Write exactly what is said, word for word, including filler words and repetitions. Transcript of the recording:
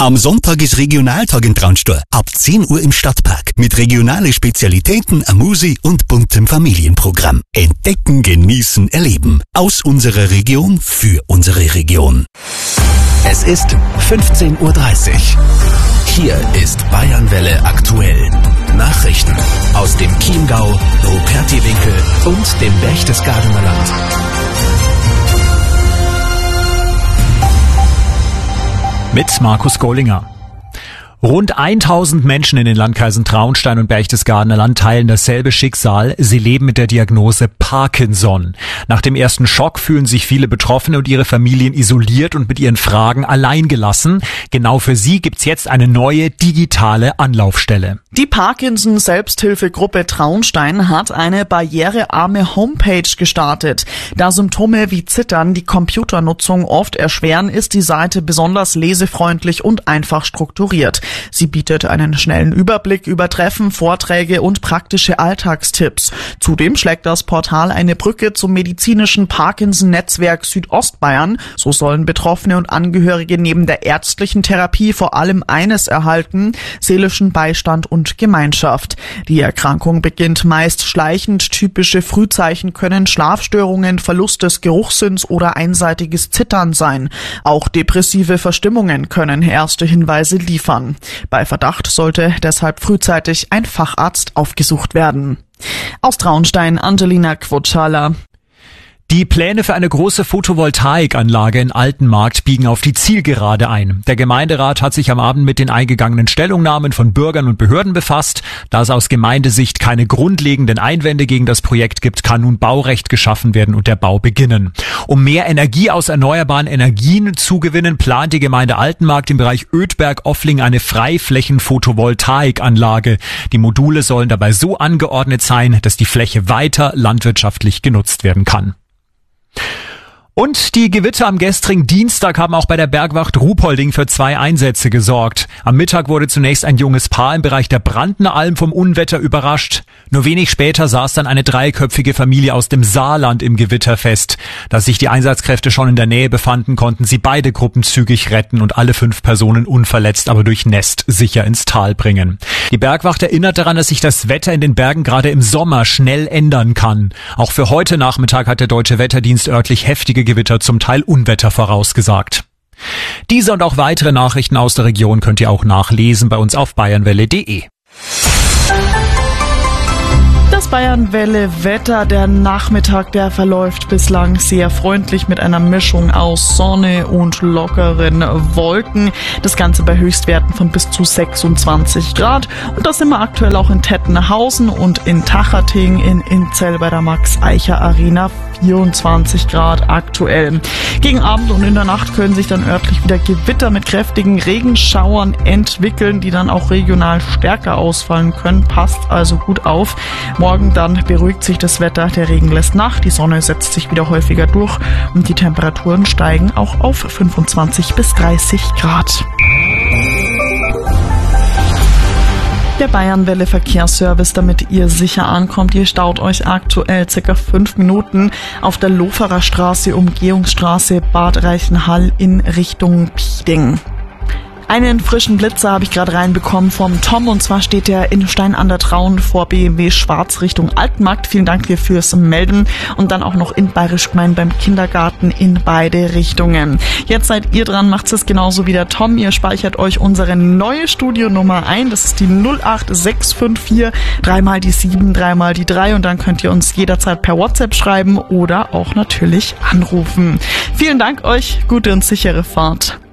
Am Sonntag ist Regionaltag in Traunstein. Ab zehn Uhr im Stadtpark. Mit regionalen Spezialitäten, Amusi und buntem Familienprogramm. Entdecken, genießen, erleben. Aus unserer Region für unsere Region. Es ist fünfzehn Uhr dreißig. Hier ist Bayernwelle aktuell. Nachrichten aus dem Chiemgau, Rupertiwinkel und dem Berchtesgadener Land. Mit Markus Gollinger. Rund tausend Menschen in den Landkreisen Traunstein und Berchtesgadener Land teilen dasselbe Schicksal. Sie leben mit der Diagnose Parkinson. Nach dem ersten Schock fühlen sich viele Betroffene und ihre Familien isoliert und mit ihren Fragen alleingelassen. Genau für sie gibt's jetzt eine neue digitale Anlaufstelle. Die Parkinson-Selbsthilfegruppe Traunstein hat eine barrierearme Homepage gestartet. Da Symptome wie Zittern die Computernutzung oft erschweren, ist die Seite besonders lesefreundlich und einfach strukturiert. Sie bietet einen schnellen Überblick über Treffen, Vorträge und praktische Alltagstipps. Zudem schlägt das Portal eine Brücke zum medizinischen Parkinson-Netzwerk Südostbayern. So sollen Betroffene und Angehörige neben der ärztlichen Therapie vor allem eines erhalten: seelischen Beistand und Gemeinschaft. Die Erkrankung beginnt meist schleichend. Typische Frühzeichen können Schlafstörungen, Verlust des Geruchssinns oder einseitiges Zittern sein. Auch depressive Verstimmungen können erste Hinweise liefern. Bei Verdacht sollte deshalb frühzeitig ein Facharzt aufgesucht werden. Aus Traunstein, Angelina Quotschala. Die Pläne für eine große Photovoltaikanlage in Altenmarkt biegen auf die Zielgerade ein. Der Gemeinderat hat sich am Abend mit den eingegangenen Stellungnahmen von Bürgern und Behörden befasst. Da es aus Gemeindesicht keine grundlegenden Einwände gegen das Projekt gibt, kann nun Baurecht geschaffen werden und der Bau beginnen. Um mehr Energie aus erneuerbaren Energien zu gewinnen, plant die Gemeinde Altenmarkt im Bereich Ödberg-Offling eine Freiflächen-Photovoltaikanlage. Die Module sollen dabei so angeordnet sein, dass die Fläche weiter landwirtschaftlich genutzt werden kann. Und die Gewitter am gestrigen Dienstag haben auch bei der Bergwacht Ruhpolding für zwei Einsätze gesorgt. Am Mittag wurde zunächst ein junges Paar im Bereich der Brandner Alm vom Unwetter überrascht. Nur wenig später saß dann eine dreiköpfige Familie aus dem Saarland im Gewitter fest. Da sich die Einsatzkräfte schon in der Nähe befanden, konnten sie beide Gruppen zügig retten und alle fünf Personen unverletzt, aber durchnässt sicher ins Tal bringen. Die Bergwacht erinnert daran, dass sich das Wetter in den Bergen gerade im Sommer schnell ändern kann. Auch für heute Nachmittag hat der Deutsche Wetterdienst örtlich heftige Gewitter, zum Teil Unwetter vorausgesagt. Diese und auch weitere Nachrichten aus der Region könnt ihr auch nachlesen bei uns auf bayernwelle punkt de. Das Bayernwelle-Wetter, der Nachmittag, der verläuft bislang sehr freundlich mit einer Mischung aus Sonne und lockeren Wolken. Das Ganze bei Höchstwerten von bis zu sechsundzwanzig Grad. Und das sind wir aktuell auch in Tettenhausen und in Tachating, in Inzell bei der Max-Eicher-Arena. vierundzwanzig Grad aktuell. Gegen Abend und in der Nacht können sich dann örtlich wieder Gewitter mit kräftigen Regenschauern entwickeln, die dann auch regional stärker ausfallen können. Passt also gut auf. Morgen dann beruhigt sich das Wetter, der Regen lässt nach, die Sonne setzt sich wieder häufiger durch und die Temperaturen steigen auch auf fünfundzwanzig bis dreißig Grad. Der Bayernwelle Verkehrsservice, damit ihr sicher ankommt. Ihr staut euch aktuell circa fünf Minuten auf der Loferer Straße, Umgehungsstraße, Bad Reichenhall in Richtung Pieding. Einen frischen Blitzer habe ich gerade reinbekommen vom Tom, und zwar steht der in Stein an der Traun vor B M W Schwarz Richtung Altenmarkt. Vielen Dank dir fürs Melden. Und dann auch noch in Bayerisch Gmein beim Kindergarten in beide Richtungen. Jetzt seid ihr dran, macht es genauso wie der Tom. Ihr speichert euch unsere neue Studionummer ein. Das ist die null acht sechs fünf vier, dreimal die sieben, dreimal die drei, und dann könnt ihr uns jederzeit per WhatsApp schreiben oder auch natürlich anrufen. Vielen Dank euch, gute und sichere Fahrt.